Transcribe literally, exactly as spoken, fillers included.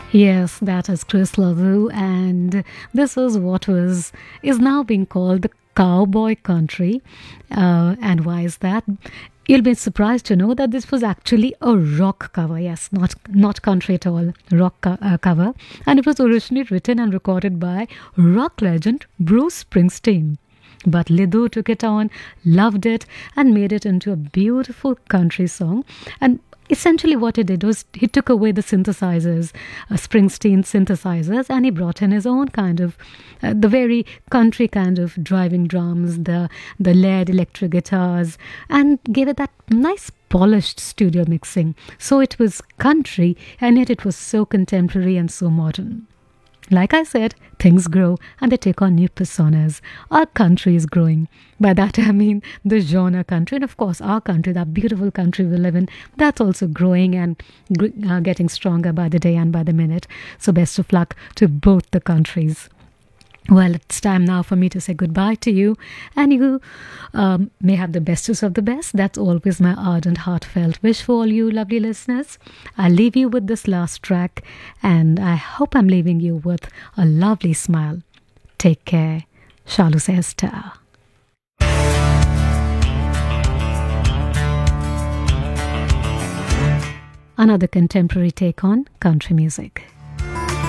Yes, that is Chris LaRue, and this is what was is now being called the cowboy country. Uh, and why is that? You'll be surprised to know that this was actually a rock cover. Yes, not not country at all, rock co- uh, cover, and it was originally written and recorded by rock legend Bruce Springsteen. But Lidu took it on, loved it, and made it into a beautiful country song. And essentially, what he did was he took away the synthesizers, uh, Springsteen synthesizers, and he brought in his own kind of, uh, the very country kind of driving drums, the the layered electric guitars, and gave it that nice polished studio mixing. So it was country, and yet it was so contemporary and so modern. Like I said, things grow and they take on new personas. Our country is growing. By that I mean the genre country. And of course, our country, that beautiful country we live in, that's also growing and uh, getting stronger by the day and by the minute. So best of luck to both the countries. Well, it's time now for me to say goodbye to you, and you um, may have the bestest of the best. That's always my ardent, heartfelt wish for all you lovely listeners. I'll leave you with this last track, and I hope I'm leaving you with a lovely smile. Take care. Shalu Esther. Another contemporary take on country music.